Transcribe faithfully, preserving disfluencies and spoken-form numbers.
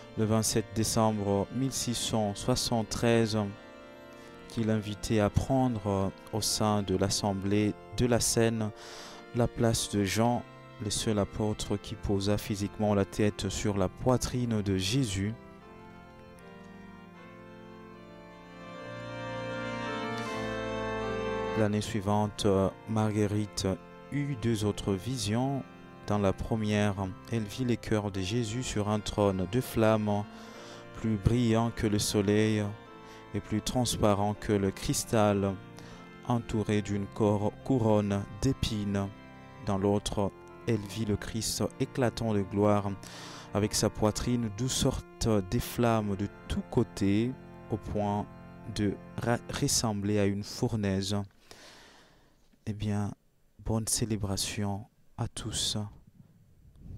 le vingt-sept décembre mille six cent soixante-treize, qu'il invitait à prendre au sein de l'Assemblée de la Seine la place de Jean, le seul apôtre qui posa physiquement la tête sur la poitrine de Jésus. L'année suivante, Marguerite eut deux autres visions. Dans la première, elle vit les cœurs de Jésus sur un trône de flammes, plus brillant que le soleil et plus transparent que le cristal, entouré d'une couronne d'épines. Dans l'autre, elle vit le Christ éclatant de gloire, avec sa poitrine d'où sortent des flammes de tous côtés, au point de ressembler à une fournaise. Eh bien, bonne célébration à tous.